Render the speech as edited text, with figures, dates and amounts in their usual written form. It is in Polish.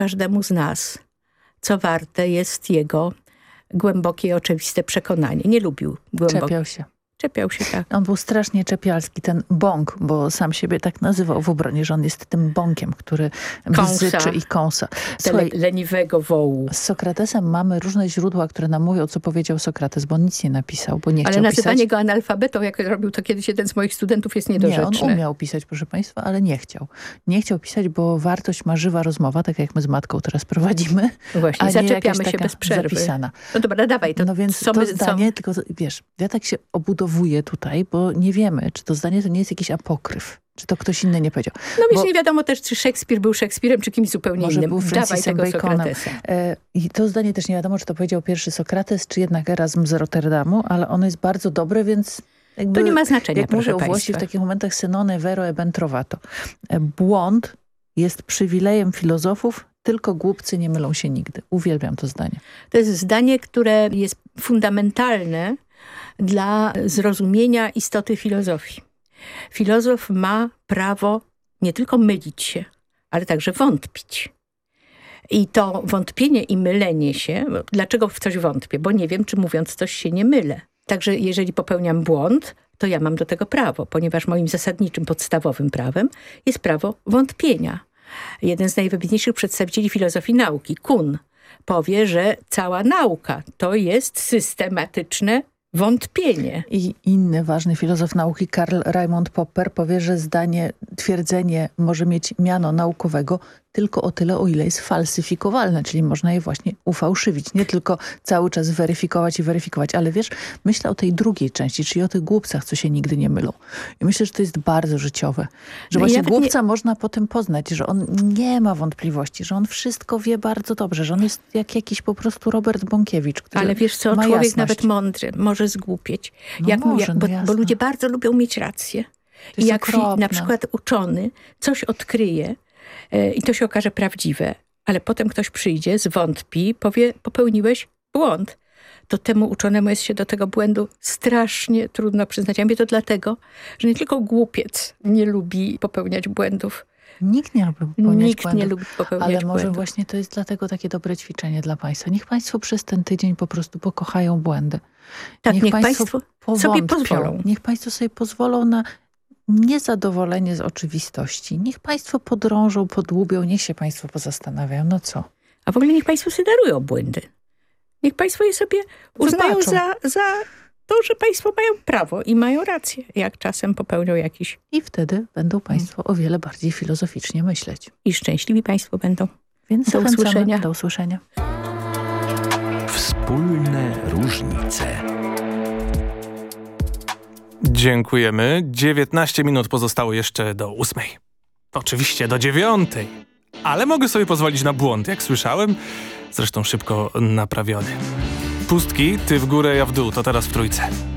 każdemu z nas, co warte jest jego głębokie i oczywiste przekonanie. Nie lubił Czepiał się, tak. On był strasznie czepialski, ten bąk, bo sam siebie tak nazywał w obronie, że on jest tym bąkiem, który bzyczy i kąsa. Słuchaj, leniwego wołu. Z Sokratesem mamy różne źródła, które nam mówią, co powiedział Sokrates, bo on nic nie napisał, bo nie chciał pisać. Ale nazywanie go analfabetą, jak robił to kiedyś jeden z moich studentów, jest niedorzeczne. Nie, on umiał pisać, proszę państwa, ale nie chciał. Nie chciał pisać, bo wartość ma żywa rozmowa, tak jak my z matką teraz prowadzimy. Właśnie, a zaczepiamy się bez przerwy. Zapisana. No dobra, dawaj to. No więc to zdanie, tylko wiesz, ja tak się obudowuję tutaj, bo nie wiemy, czy to zdanie to nie jest jakiś apokryf. Czy to ktoś inny nie powiedział. No wiesz, nie wiadomo też, czy Szekspir był Szekspirem, czy kimś zupełnie może innym. Był Dawaj tego Sokratesa. I to zdanie też nie wiadomo, czy to powiedział pierwszy Sokrates, czy jednak Erasm z Rotterdamu, ale ono jest bardzo dobre, więc jakby, to nie ma znaczenia, jak mówią Włosi w takich momentach synone vero e ben trovato. Błąd jest przywilejem filozofów, tylko głupcy nie mylą się nigdy. Uwielbiam to zdanie. To jest zdanie, które jest fundamentalne dla zrozumienia istoty filozofii. Filozof ma prawo nie tylko mylić się, ale także wątpić. I to wątpienie i mylenie się, dlaczego w coś wątpię? Bo nie wiem, czy mówiąc coś się nie mylę. Także jeżeli popełniam błąd, to ja mam do tego prawo, ponieważ moim zasadniczym, podstawowym prawem jest prawo wątpienia. Jeden z najwybitniejszych przedstawicieli filozofii nauki, Kuhn, powie, że cała nauka to jest systematyczne wątpienie. I inny ważny filozof nauki, Karl Raimund Popper, powie, że twierdzenie może mieć miano naukowego tylko o tyle, o ile jest falsyfikowalne, czyli można je właśnie ufałszywić. Nie tylko cały czas weryfikować i weryfikować, ale wiesz, myślę o tej drugiej części, czyli o tych głupcach, co się nigdy nie mylą. I myślę, że to jest bardzo życiowe. Że właśnie głupca można po tym poznać, że on nie ma wątpliwości, że on wszystko wie bardzo dobrze, że on jest jak jakiś po prostu Robert Bąkiewicz, który ale wiesz co, człowiek jasność. Nawet mądry może zgłupieć. Bo ludzie bardzo lubią mieć rację. I jak na przykład uczony coś odkryje, i to się okaże prawdziwe, ale potem ktoś przyjdzie, zwątpi, powie, popełniłeś błąd. To temu uczonemu jest się do tego błędu strasznie trudno przyznać. Ja mówię to dlatego, że nie tylko głupiec nie lubi popełniać błędów. Nikt nie lubi popełniać błędów. Nie lubi popełniać ale może błędów. Właśnie to jest dlatego takie dobre ćwiczenie dla państwa. Niech państwo przez ten tydzień po prostu pokochają błędy. Tak, niech państwo sobie pozwolą. Niech państwo sobie pozwolą na niezadowolenie z oczywistości. Niech państwo podrążą, podłubią, niech się państwo pozastanawiają. No co? A w ogóle niech państwo sobie darują błędy. Niech państwo je sobie uznają za to, że państwo mają prawo i mają rację, jak czasem popełnią jakiś... I wtedy będą państwo o wiele bardziej filozoficznie myśleć. I szczęśliwi państwo będą. Więc do usłyszenia. Do usłyszenia. Wspólne różnice. Dziękujemy. 19 minut pozostało jeszcze do 8. Oczywiście do 9. Ale mogę sobie pozwolić na błąd, jak słyszałem. Zresztą szybko naprawiony. Pustki, ty w górę, ja w dół. To teraz w trójce.